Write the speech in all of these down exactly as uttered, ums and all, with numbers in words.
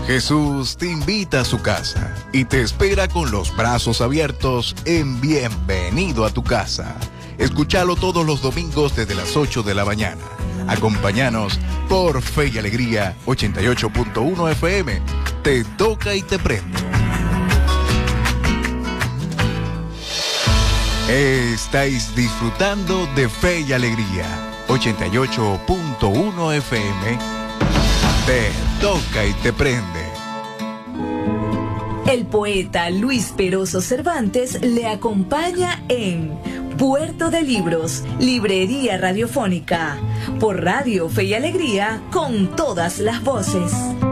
Jesús te invita a su casa y te espera con los brazos abiertos en Bienvenido a tu Casa. Escúchalo todos los domingos desde las ocho de la mañana. Acompáñanos por Fe y Alegría ochenta y ocho punto uno F M. Te toca y te prende. Estáis disfrutando de Fe y Alegría ochenta y ocho punto uno F M. Te toca y te prende. El poeta Luis Peroso Cervantes le acompaña en Puerto de Libros, Librería Radiofónica, por Radio Fe y Alegría, con todas las voces.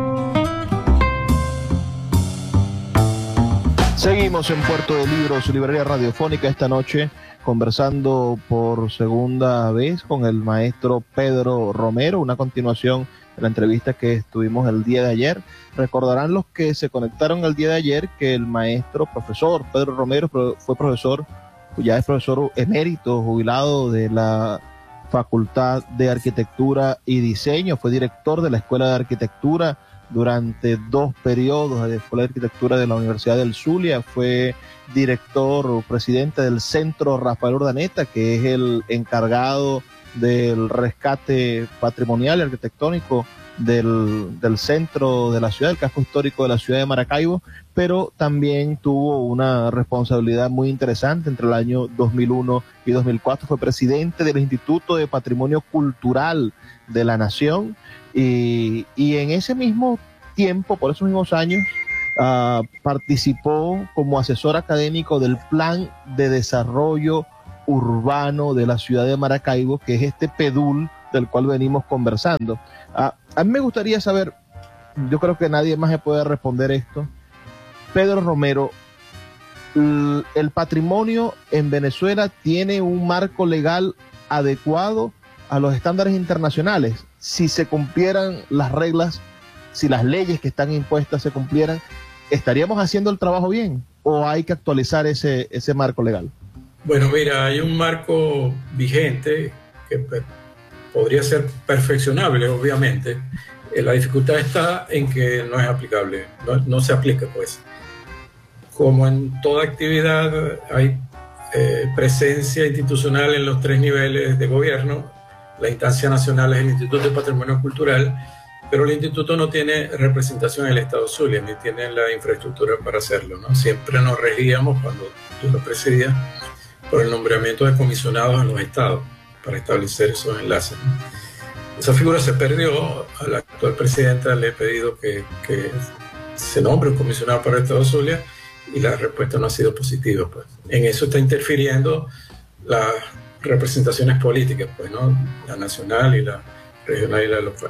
Seguimos en Puerto de Libros, Librería Radiofónica, esta noche conversando por segunda vez con el maestro Pedro Romero, una continuación de la entrevista que estuvimos el día de ayer. Recordarán los que se conectaron el día de ayer que el maestro profesor Pedro Romero fue profesor, ya es profesor emérito, jubilado de la Facultad de Arquitectura y Diseño, fue director de la Escuela de Arquitectura durante dos periodos de la Escuela de Arquitectura de la Universidad del Zulia, fue director o presidente del Centro Rafael Urdaneta, que es el encargado del rescate patrimonial y arquitectónico del, del centro de la ciudad, del casco histórico de la ciudad de Maracaibo, pero también tuvo una responsabilidad muy interesante entre el año dos mil uno y dos mil cuatro, fue presidente del Instituto de Patrimonio Cultural de la Nación, y, y en ese mismo tiempo, por esos mismos años, uh, participó como asesor académico del Plan de Desarrollo Urbano de la ciudad de Maracaibo, que es este P E D U L del cual venimos conversando. Uh, a mí me gustaría saber, yo creo que nadie más me puede responder esto, Pedro Romero, el, el patrimonio en Venezuela tiene un marco legal adecuado a los estándares internacionales. Si se cumplieran las reglas, si las leyes que están impuestas se cumplieran, ¿estaríamos haciendo el trabajo bien o hay que actualizar ese, ese marco legal? Bueno, mira, hay un marco vigente que pues, podría ser perfeccionable, obviamente. Eh, la dificultad está en que no es aplicable, no, no se aplica, pues. Como en toda actividad, hay eh, presencia institucional en los tres niveles de gobierno. La instancia nacional es el Instituto de Patrimonio Cultural, pero el instituto no tiene representación en el Estado Zulia, ni tiene la infraestructura para hacerlo, ¿no? Siempre nos regíamos, cuando tú lo presidías, por el nombramiento de comisionados en los estados para establecer esos enlaces, ¿no? Esa figura se perdió. A la actual presidenta le he pedido que, que se nombre un comisionado para el Estado Zulia y la respuesta no ha sido positiva, pues. En eso está interfiriendo las representaciones políticas, pues, ¿no? La nacional y la regional y la local.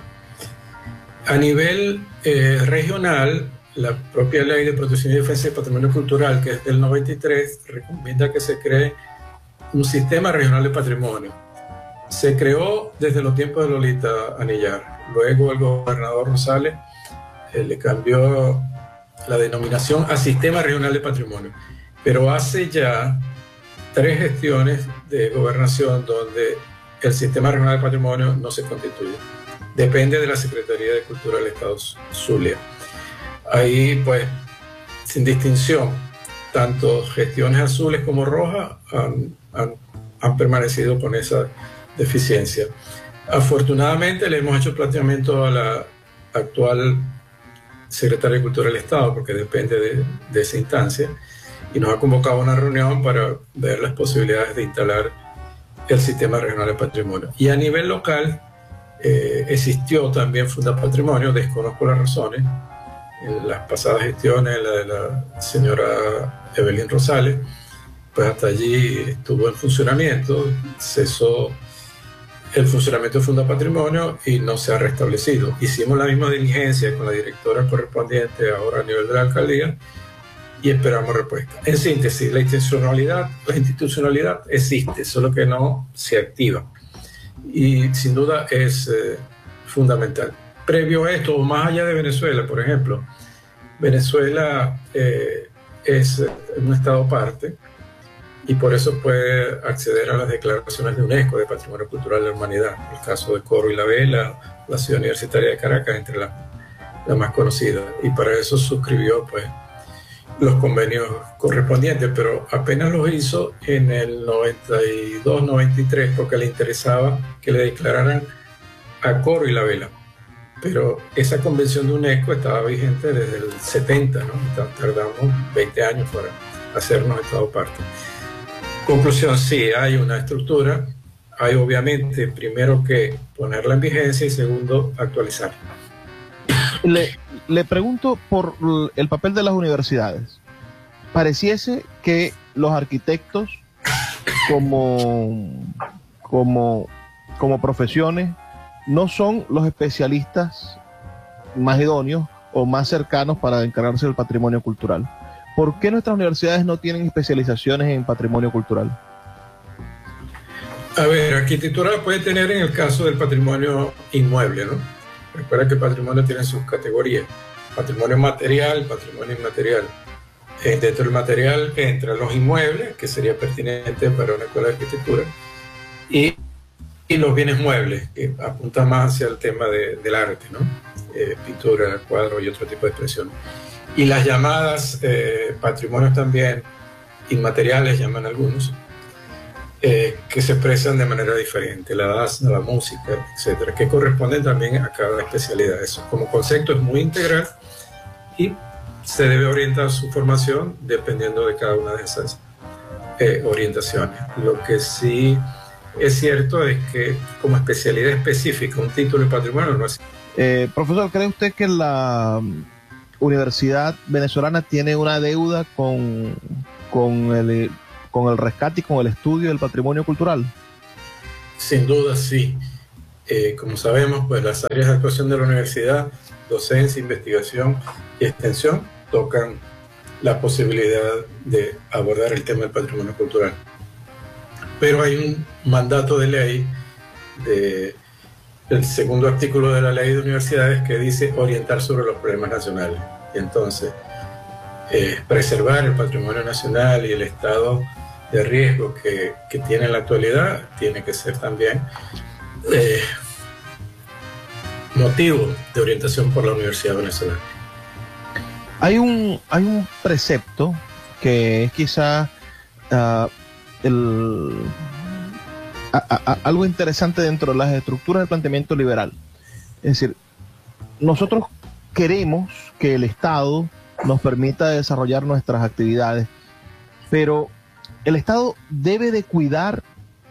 A nivel eh, regional, la propia Ley de Protección y Defensa del Patrimonio Cultural, que es del noventa y tres, recomienda que se cree un sistema regional de patrimonio. Se creó desde los tiempos de Lolita Anillar. Luego el gobernador Rosales eh, le cambió la denominación a Sistema Regional de Patrimonio. Pero hace ya tres gestiones de gobernación donde el Sistema Regional de Patrimonio no se constituye. Depende de la Secretaría de Cultura del Estado Zulia. Ahí, pues, sin distinción, tanto gestiones azules como rojas han, han, han permanecido con esa deficiencia. Afortunadamente le hemos hecho planteamiento a la actual Secretaria de Cultura del Estado, porque depende de, de esa instancia, y nos ha convocado a una reunión para ver las posibilidades de instalar el Sistema Regional de Patrimonio. Y a nivel local eh, existió también Fundapatrimonio, desconozco las razones, en las pasadas gestiones, la de la señora Evelyn Rosales, pues hasta allí estuvo en funcionamiento, cesó el funcionamiento de Fundapatrimonio y no se ha restablecido. Hicimos la misma diligencia con la directora correspondiente ahora a nivel de la alcaldía y esperamos respuesta. En síntesis, la institucionalidad, la institucionalidad existe, solo que no se activa. Y sin duda es eh, fundamental. Previo a esto, o más allá de Venezuela, por ejemplo, Venezuela eh, es un estado parte y por eso puede acceder a las declaraciones de UNESCO de Patrimonio Cultural de la Humanidad. El caso de Coro y la Vela, la Ciudad Universitaria de Caracas, entre las la más conocida, y para eso suscribió pues los convenios correspondientes, pero apenas los hizo en el noventa y dos noventa y tres porque le interesaba que le declararan a coro y la vela. Pero esa convención de UNESCO estaba vigente desde el setenta, ¿no? Tardamos veinte años para hacernos Estado parte. Conclusión, sí, hay una estructura, hay obviamente primero que ponerla en vigencia y segundo actualizarla. Le, le pregunto por el papel de las universidades. Pareciese que los arquitectos como, como, como profesiones no son los especialistas más idóneos o más cercanos para encargarse del patrimonio cultural. ¿Por qué nuestras universidades no tienen especializaciones en patrimonio cultural? A ver, arquitectura puede tener en el caso del patrimonio inmueble, ¿no? Recuerda que el patrimonio tiene sus categorías: patrimonio material, patrimonio inmaterial. Eh, dentro del material entran los inmuebles, que sería pertinente para una escuela de arquitectura, y, y los bienes muebles, que apuntan más hacia el tema de, del arte, ¿no? Eh, pintura, cuadro y otro tipo de expresiones. Y las llamadas eh, patrimonios también inmateriales, llaman algunos, eh, que se expresan de manera diferente, la danza, la música, etcétera, que corresponden también a cada especialidad. Eso como concepto es muy integral y se debe orientar su formación dependiendo de cada una de esas eh, orientaciones. Lo que sí es cierto es que como especialidad específica, un título de patrimonio no es... Eh, profesor, ¿cree usted que la Universidad Venezolana tiene una deuda con, con, el, con el rescate y con el estudio del patrimonio cultural? Sin duda, sí. Eh, como sabemos, pues las áreas de actuación de la universidad, docencia, investigación y extensión, tocan la posibilidad de abordar el tema del patrimonio cultural. Pero hay un mandato de ley, de, el segundo artículo de la ley de universidades, que dice orientar sobre los problemas nacionales. Y entonces, eh, preservar el patrimonio nacional y el estado de riesgo que, que tiene en la actualidad tiene que ser también eh, motivo de orientación por la Universidad Venezolana. Hay un, hay un precepto que es quizá uh, el, a, a, algo interesante dentro de las estructuras del planteamiento liberal. Es decir, nosotros queremos que el Estado nos permita desarrollar nuestras actividades, pero el Estado debe de cuidar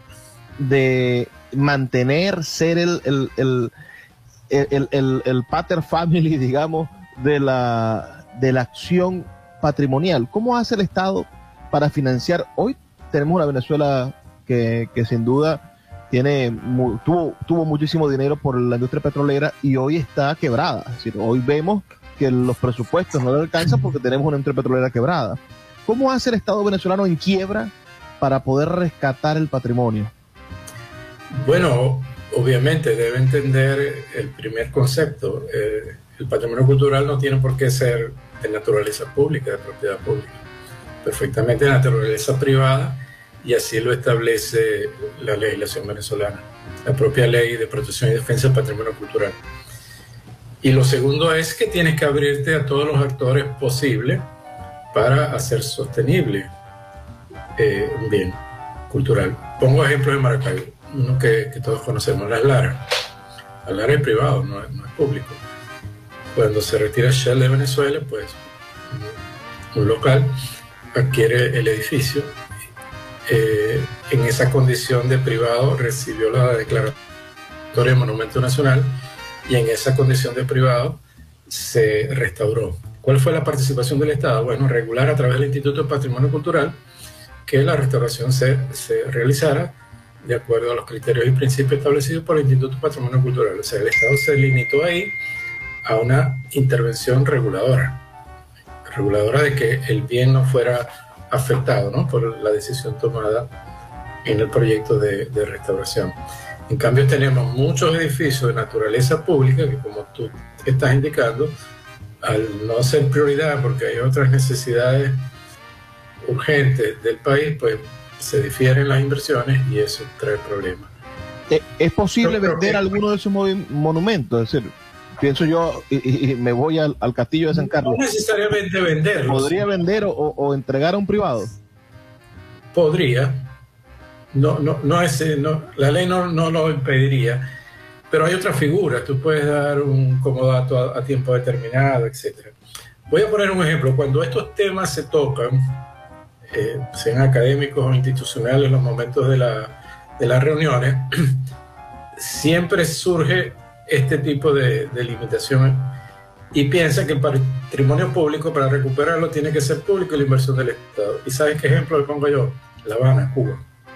de mantener, ser el, el, el, el, el, el pater family, digamos, de la, de la acción patrimonial. ¿Cómo hace el Estado para financiar? Hoy tenemos una Venezuela que, que sin duda tiene, tuvo, tuvo muchísimo dinero por la industria petrolera y hoy está quebrada. Es decir, hoy vemos que los presupuestos no le alcanzan porque tenemos una industria petrolera quebrada. ¿Cómo hace el Estado venezolano en quiebra para poder rescatar el patrimonio? Bueno, obviamente debe entender el primer concepto. Eh, el patrimonio cultural no tiene por qué ser de naturaleza pública, de propiedad pública. Perfectamente de naturaleza privada, y así lo establece la legislación venezolana, la propia ley de protección y defensa del patrimonio cultural. Y lo segundo es que tienes que abrirte a todos los actores posibles para hacer sostenible eh, un bien cultural. Pongo ejemplos de Maracaibo, uno que, que todos conocemos, Las Laras. Las Laras es privado, no, no es público. Cuando se retira Shell de Venezuela, pues un, un local adquiere el edificio. Eh, en esa condición de privado recibió la declaratoria de Monumento Nacional y en esa condición de privado se restauró. ¿Cuál fue la participación del Estado? Bueno, regular a través del Instituto de Patrimonio Cultural que la restauración se, se realizara de acuerdo a los criterios y principios establecidos por el Instituto de Patrimonio Cultural. O sea, el Estado se limitó ahí a una intervención reguladora, reguladora de que el bien no fuera afectado, ¿no?, por la decisión tomada en el proyecto de, de restauración. En cambio, tenemos muchos edificios de naturaleza pública que, como tú estás indicando, al no ser prioridad porque hay otras necesidades urgentes del país, pues se difieren las inversiones y eso trae problemas. ¿Es posible vender alguno de esos monumentos? Es decir, pienso yo, y, y me voy al, al castillo de San Carlos. No necesariamente venderlo. ¿Podría vender o, o entregar a un privado? Podría. No, no, no es, no, la ley no, no lo impediría. Pero hay otras figuras. Tú puedes dar un comodato a, a tiempo determinado, etcétera. Voy a poner un ejemplo. Cuando estos temas se tocan, eh, sean académicos o institucionales, en los momentos de, la, de las reuniones, siempre surge este tipo de, de limitaciones y piensa que el patrimonio público, para recuperarlo, tiene que ser público y la inversión del Estado. ¿Y sabes qué ejemplo le pongo yo? La Habana, Cuba.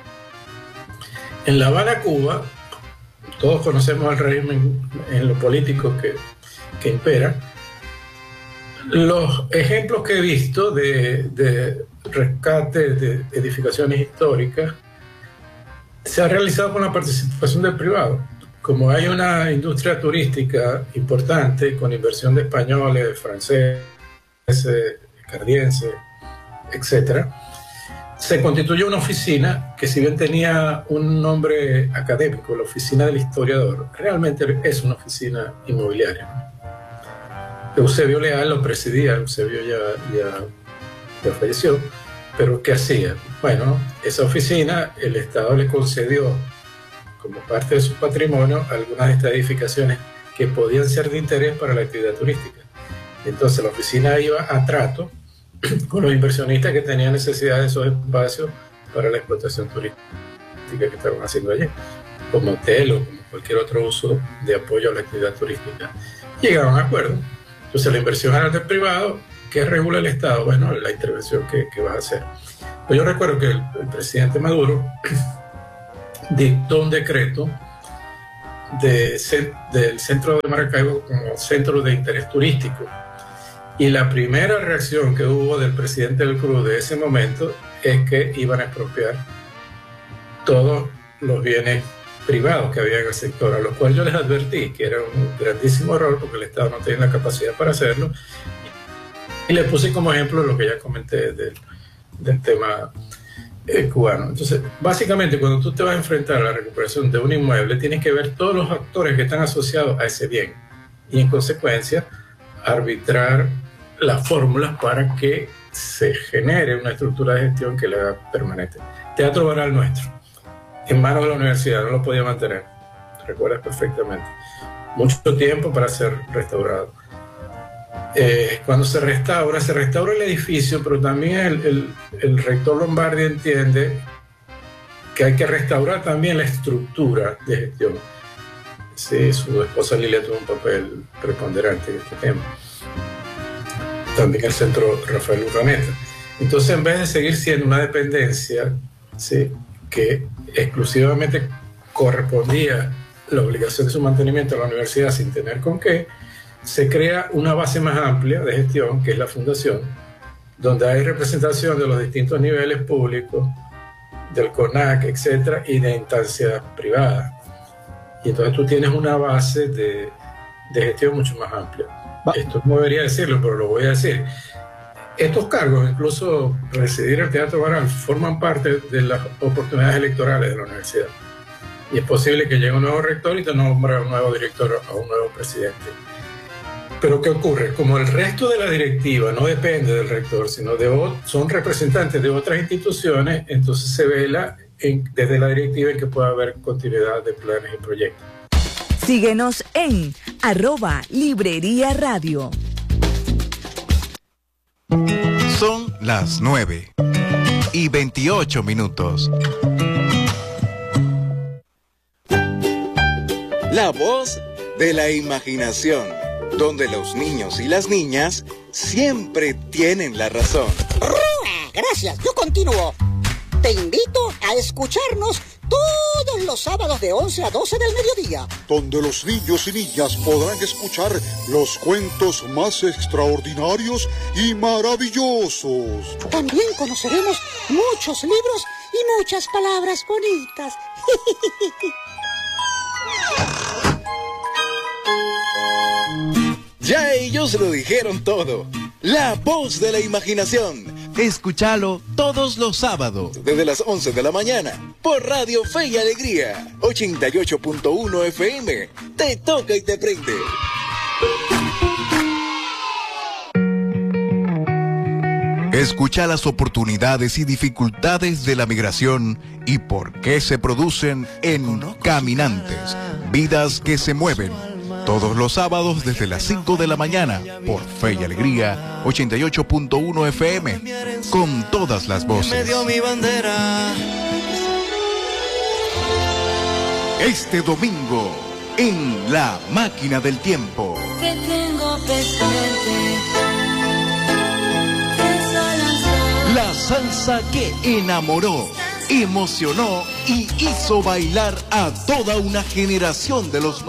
En La Habana, Cuba, todos conocemos el régimen en lo político que, que impera. Los ejemplos que he visto de, de rescate de edificaciones históricas se ha realizado con la participación del privado. Como hay una industria turística importante con inversión de españoles, franceses, canadienses, etcétera, se constituyó una oficina que, si bien tenía un nombre académico, la Oficina del Historiador, realmente es una oficina inmobiliaria. Eusebio Leal lo presidía. Eusebio ya, ya, ya falleció, pero ¿qué hacía? Bueno, esa oficina, el Estado le concedió como parte de su patrimonio algunas de estas edificaciones que podían ser de interés para la actividad turística. Entonces la oficina iba a trato con los inversionistas que tenían necesidad de esos espacios para la explotación turística que estaban haciendo allí, como hotel o como cualquier otro uso de apoyo a la actividad turística. Llegaron a acuerdo. Entonces la inversión era del privado. ¿Qué regula el Estado? Bueno, la intervención que, que vas a hacer. Pues yo recuerdo que el, el presidente Maduro dictó un decreto de, del centro de Maracaibo como centro de interés turístico. Y la primera reacción que hubo del presidente del C R U de ese momento es que iban a expropiar todos los bienes privados que había en el sector, a los cuales yo les advertí que era un grandísimo error porque el Estado no tenía la capacidad para hacerlo. Y le puse como ejemplo lo que ya comenté del, del tema eh, cubano. Entonces, básicamente, cuando tú te vas a enfrentar a la recuperación de un inmueble, tienes que ver todos los actores que están asociados a ese bien y, en consecuencia, arbitrar las fórmulas para que se genere una estructura de gestión que le haga permanente. Teatro Baral nuestro, en manos de la universidad, no lo podía mantener, recuerdas perfectamente. Mucho tiempo para ser restaurado. Eh, cuando se restaura, se restaura el edificio, pero también el, el, el rector Lombardi entiende que hay que restaurar también la estructura de gestión. Sí, su esposa Lilia tuvo un papel preponderante en este tema. También el centro Rafael Urdaneta. Entonces, en vez de seguir siendo una dependencia, ¿sí?, que exclusivamente correspondía la obligación de su mantenimiento a la universidad sin tener con qué, se crea una base más amplia de gestión, que es la fundación, donde hay representación de los distintos niveles públicos, del CONAC, etcétera, y de instancias privadas. Y entonces tú tienes una base de, de gestión mucho más amplia. Va. Esto no debería decirlo, pero lo voy a decir. Estos cargos, incluso presidir el Teatro Baral, forman parte de las oportunidades electorales de la universidad. Y es posible que llegue un nuevo rector y te nombra un nuevo director o un nuevo presidente. Pero ¿qué ocurre? Como el resto de la directiva no depende del rector, sino de son representantes de otras instituciones, entonces se vela en, desde la directiva en que pueda haber continuidad de planes y proyectos. Síguenos en arroba Librería Radio. Son las nueve y veintiocho minutos. La voz de la imaginación, donde los niños y las niñas siempre tienen la razón. Gracias, yo continúo. Te invito a escucharnos todos los sábados de once a doce del mediodía, donde los niños y niñas podrán escuchar los cuentos más extraordinarios y maravillosos. También conoceremos muchos libros y muchas palabras bonitas. Ya ellos lo dijeron todo. La voz de la imaginación. Escúchalo todos los sábados desde las once de la mañana por Radio Fe y Alegría ochenta y ocho punto uno F M. Te toca y te prende. Escucha las oportunidades y dificultades de la migración y por qué se producen en Caminantes, vidas que se mueven. Todos los sábados desde las cinco de la mañana por Fe y Alegría ochenta y ocho punto uno F M, con todas las voces. Este domingo en La Máquina del Tiempo. Que tengo presente. La salsa que enamoró, emocionó y hizo bailar a toda una generación de los